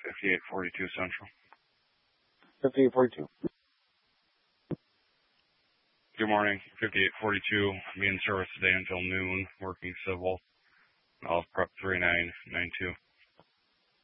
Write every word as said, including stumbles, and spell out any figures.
fifty-eight forty-two Central. fifty-eight forty-two. Good morning. fifty-eight forty-two. I'm in service today until noon, working civil. I'll prep three nine nine two.